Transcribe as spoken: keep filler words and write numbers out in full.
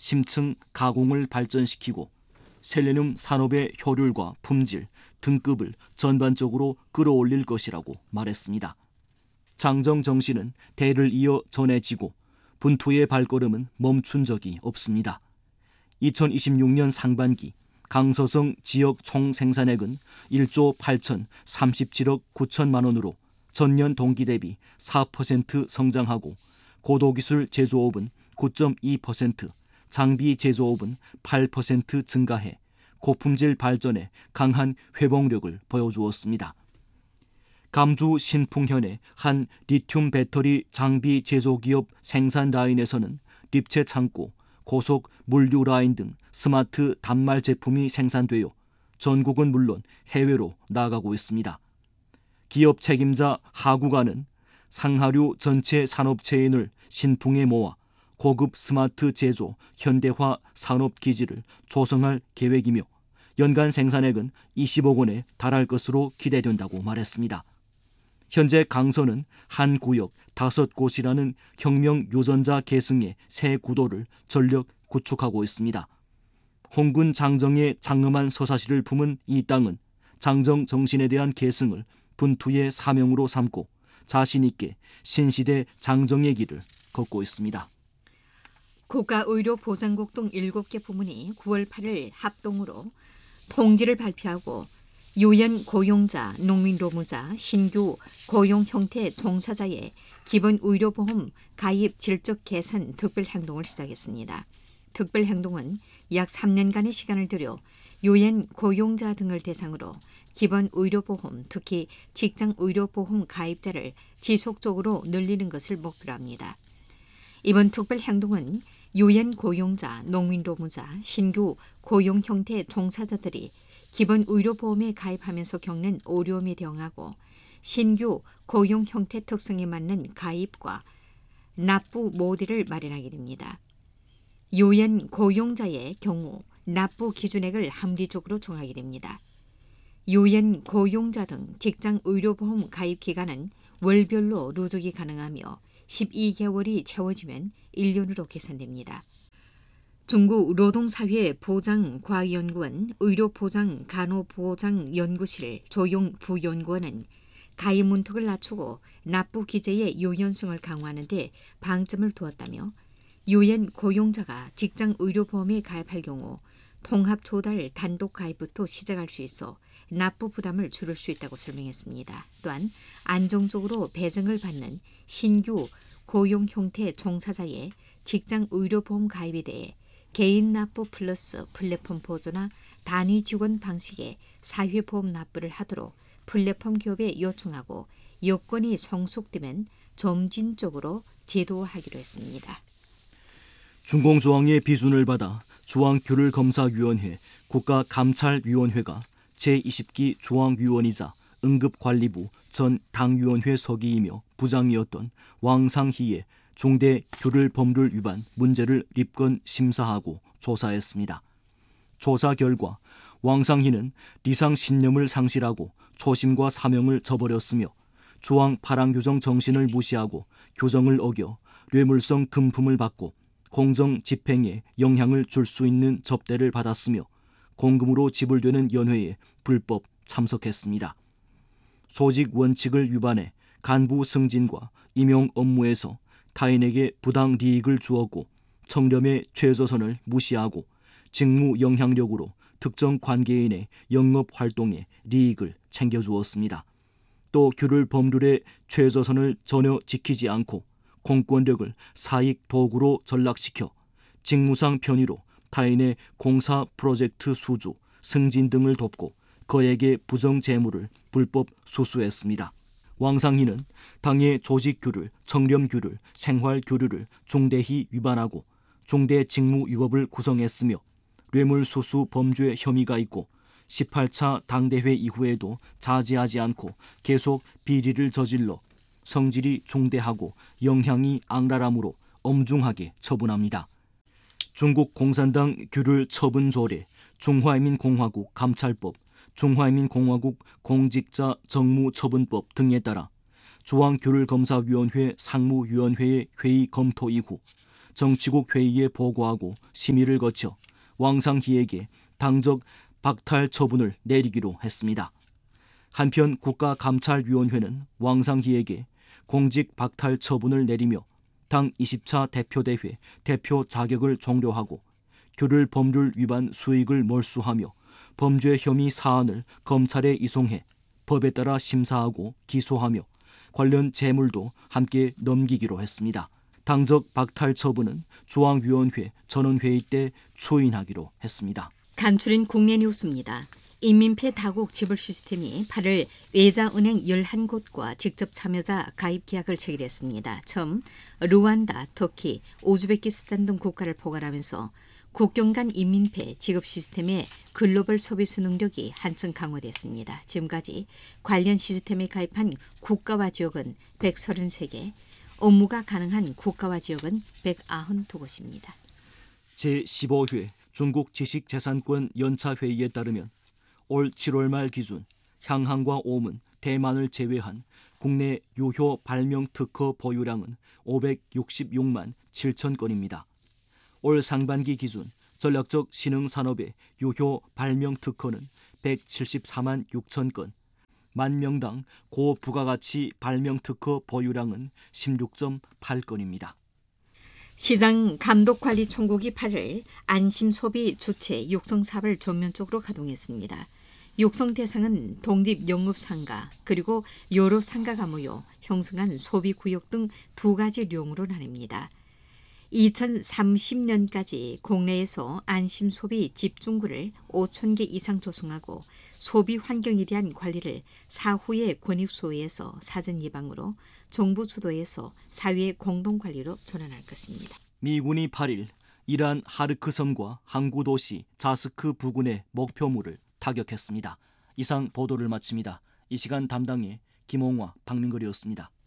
심층 가공을 발전시키고 셀레늄 산업의 효율과 품질, 등급을 전반적으로 끌어올릴 것이라고 말했습니다. 장정 정신은 대를 이어 전해지고 분투의 발걸음은 멈춘 적이 없습니다. 이천이십육 년 상반기 강서성 지역 총 생산액은 일조 팔천삼십칠억 구천만 원으로 전년 동기 대비 사 퍼센트 성장하고 고도기술 제조업은 구 점 이 퍼센트, 장비 제조업은 팔 퍼센트 증가해 고품질 발전에 강한 회복력을 보여주었습니다. 감주 신풍현의 한 리튬 배터리 장비 제조기업 생산 라인에서는 립체 창고, 고속 물류 라인 등 스마트 단말 제품이 생산되어 전국은 물론 해외로 나가고 있습니다. 기업 책임자 하구가는 상하류 전체 산업 체인을 신풍에 모아 고급 스마트 제조 현대화 산업 기지를 조성할 계획이며 연간 생산액은 이십억 원에 달할 것으로 기대된다고 말했습니다. 현재 강서는 한 구역 다섯 곳이라는 혁명 유전자 계승의 새 구도를 전력 구축하고 있습니다. 홍군 장정의 장엄한 서사시를 품은 이 땅은 장정 정신에 대한 계승을 분투의 사명으로 삼고 자신 있게 신시대 장정의 길을 걷고 있습니다. 국가의료보장국 등 일곱 개 부문이 구월 팔일 합동으로 통지를 발표하고 유연 고용자, 농민노무자, 신규 고용 형태 종사자의 기본의료보험 가입 질적 개선 특별행동을 시작했습니다. 특별행동은 약 삼 년간의 시간을 들여 유엔 고용자 등을 대상으로 기본의료보험, 특히 직장의료보험 가입자를 지속적으로 늘리는 것을 목표로 합니다. 이번 특별행동은 유엔 고용자, 농민노무자, 신규 고용 형태 종사자들이 기본 의료보험에 가입하면서 겪는 어려움에 대응하고 신규 고용 형태 특성에 맞는 가입과 납부 모델을 마련하게 됩니다. 유엔 고용자의 경우 납부 기준액을 합리적으로 정하게 됩니다. 유엔 고용자 등 직장 의료보험 가입 기간은 월별로 누적이 가능하며 십이 개월이 채워지면 일 년으로 계산됩니다. 중국 노동사회보장과연구원 의료보장간호보장연구실 조용 부연구원은 가입 문턱을 낮추고 납부 기재의 유연성을 강화하는 데 방점을 두었다며 유엔 고용자가 직장 의료보험에 가입할 경우 통합 조달 단독 가입부터 시작할 수 있어 납부 부담을 줄일 수 있다고 설명했습니다. 또한 안정적으로 배정을 받는 신규 고용 형태 종사자의 직장 의료보험 가입에 대해 개인 납부 플러스 플랫폼 보조나 단위 직원 방식의 사회보험 납부를 하도록 플랫폼 기업에 요청하고 여건이 성숙되면 점진적으로 제도화하기로 했습니다. 준공조항의 비준을 받아 조항규율검사위원회 국가감찰위원회가 제이십 기 조항위원이자 응급관리부 전 당위원회 서기이며 부장이었던 왕상희의 종대 규율법률 위반 문제를 입건 심사하고 조사했습니다. 조사 결과 왕상희는 리상 신념을 상실하고 초심과 사명을 저버렸으며 조항 팔 항 규정 정신을 무시하고 규정을 어겨 뇌물성 금품을 받고 공정 집행에 영향을 줄 수 있는 접대를 받았으며 공금으로 지불되는 연회에 불법 참석했습니다. 조직 원칙을 위반해 간부 승진과 임용 업무에서 타인에게 부당 이익을 주었고 청렴의 최저선을 무시하고 직무 영향력으로 특정 관계인의 영업활동에 이익을 챙겨주었습니다. 또 규율 법률의 최저선을 전혀 지키지 않고 공권력을 사익 도구로 전락시켜 직무상 편의로 타인의 공사 프로젝트 수주, 승진 등을 돕고 그에게 부정재물을 불법 수수했습니다. 왕상희는 당의 조직규율, 청렴규율, 생활규율을 중대히 위반하고 중대 직무위법을 구성했으며 뇌물수수 범죄 혐의가 있고 십팔 차 당대회 이후에도 자제하지 않고 계속 비리를 저질러 성질이 중대하고 영향이 악랄하므로 엄중하게 처분합니다. 중국 공산당 규율 처분조례, 중화인민공화국 감찰법, 중화인민공화국 공직자 정무처분법 등에 따라 중앙규율검사위원회 상무위원회의 회의 검토 이후 정치국 회의에 보고하고 심의를 거쳐 왕상희에게 당적 박탈 처분을 내리기로 했습니다. 한편 국가감찰위원회는 왕상희에게 공직 박탈 처분을 내리며 당 이십 차 대표대회 대표 자격을 종료하고 규를 법률 위반 수익을 몰수하며 범죄 혐의 사안을 검찰에 이송해 법에 따라 심사하고 기소하며 관련 재물도 함께 넘기기로 했습니다. 당적 박탈 처분은 중앙위원회 전원회의 때 추인하기로 했습니다. 간추린 국내 뉴스입니다. 인민폐 다국 지불 시스템이 팔월 외자은행 열한 곳과 직접 참여자 가입 계약을 체결했습니다. 처음 루안다, 터키, 우즈베키스탄 등 국가를 포괄하면서 국경 간 인민폐 지급 시스템의 글로벌 서비스 능력이 한층 강화됐습니다. 지금까지 관련 시스템에 가입한 국가와 지역은 백삼십삼 개, 업무가 가능한 국가와 지역은 백구십이 곳입니다. 제십오 회 중국 지식재산권 연차회의에 따르면 올 칠월 말 기준 향항과 오문, 대만을 제외한 국내 유효 발명 특허 보유량은 오백육십육만 칠천 건입니다. 올 상반기 기준 전략적 신흥산업의 유효 발명 특허는 백칠십사만 육천 건, 만 명당 고부가가치 발명 특허 보유량은 십육 점 팔 건입니다. 시장감독관리총국이 팔월 안심소비 주체 육성 사업을 전면적으로 가동했습니다. 육성 대상은 독립영업상가 그리고 여러 상가가 모여 형성한 소비구역 등 두 가지 룡으로 나뉩니다. 이천삼십 년까지 국내에서 안심소비 집중구를 오천 개 이상 조성하고 소비 환경에 대한 관리를 사후의 권익소에서 사전 예방으로 정부 주도에서 사회의 공동관리로 전환할 것입니다. 미군이 팔일 이란 하르크 섬과 항구 도시 자스크 부근의 목표물을 타격했습니다. 이상 보도를 마칩니다. 이 시간 담당의 김홍화, 박민걸이었습니다.